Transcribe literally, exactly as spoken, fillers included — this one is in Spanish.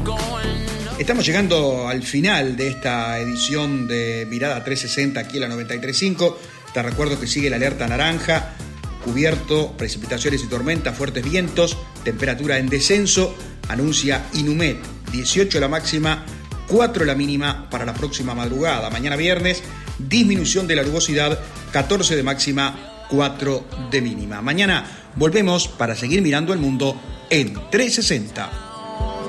Estamos llegando al final de esta edición de Mirada trescientos sesenta aquí en la noventa y tres punto cinco. Te recuerdo que sigue la alerta naranja, cubierto, precipitaciones y tormentas, fuertes vientos, temperatura en descenso, anuncia Inumet, dieciocho la máxima, cuatro la mínima para la próxima madrugada. Mañana viernes, disminución de la nubosidad, catorce de máxima, cuatro de mínima. Mañana volvemos para seguir mirando el mundo en trescientos sesenta.